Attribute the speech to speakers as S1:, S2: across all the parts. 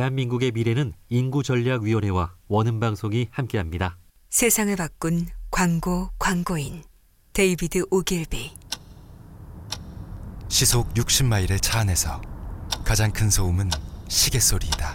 S1: 대한민국의 미래는 인구전략위원회와 원음방송이 함께합니다.
S2: 세상을 바꾼 광고인 데이비드 오길비.
S3: 시속 60마일의 차 안에서 가장 큰 소음은 시계 소리이다.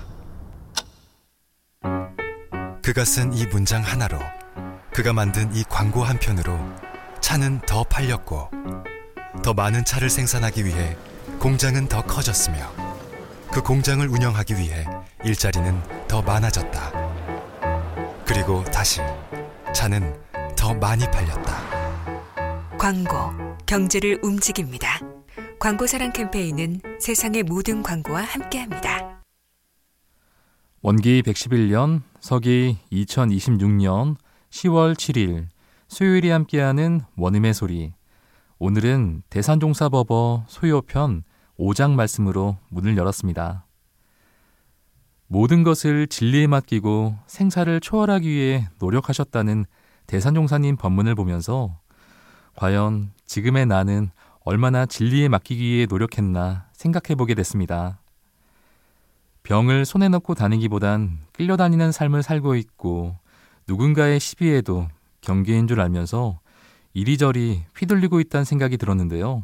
S3: 그가 쓴 이 문장 하나로, 그가 만든 이 광고 한 편으로 차는 더 팔렸고, 더 많은 차를 생산하기 위해 공장은 더 커졌으며, 그 공장을 운영하기 위해 일자리는 더 많아졌다. 그리고 다시 차는 더 많이 팔렸다.
S2: 광고, 경제를 움직입니다. 광고사랑 캠페인은 세상의 모든 광고와 함께합니다.
S4: 원기 111년, 서기 2026년 10월 7일 수요일에 함께하는 원음의 소리. 오늘은 대산종사법어 소요편 5장 말씀으로 문을 열었습니다. 모든 것을 진리에 맡기고 생사를 초월하기 위해 노력하셨다는 대산종사님 법문을 보면서 과연 지금의 나는 얼마나 진리에 맡기기 위해 노력했나 생각해보게 됐습니다. 병을 손에 넣고 다니기보단 끌려다니는 삶을 살고 있고, 누군가의 시비에도 경계인 줄 알면서 이리저리 휘둘리고 있다는 생각이 들었는데요.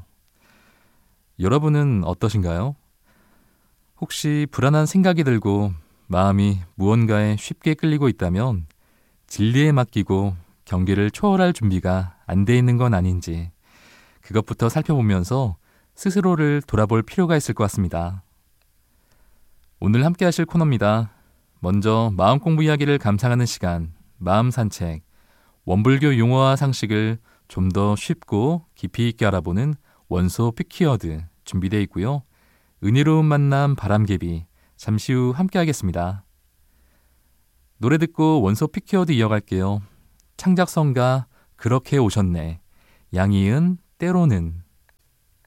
S4: 여러분은 어떠신가요? 혹시 불안한 생각이 들고 마음이 무언가에 쉽게 끌리고 있다면 진리에 맡기고 경계를 초월할 준비가 안 돼 있는 건 아닌지, 그것부터 살펴보면서 스스로를 돌아볼 필요가 있을 것 같습니다. 오늘 함께 하실 코너입니다. 먼저 마음 공부 이야기를 감상하는 시간, 마음 산책. 원불교 용어와 상식을 좀 더 쉽고 깊이 있게 알아보는 원소 피키워드 준비되어 있고요. 은혜로운 만남 바람개비, 잠시 후 함께 하겠습니다. 노래 듣고 원소 피키워드 이어갈게요. 창작성가 그렇게 오셨네, 양희은 때로는.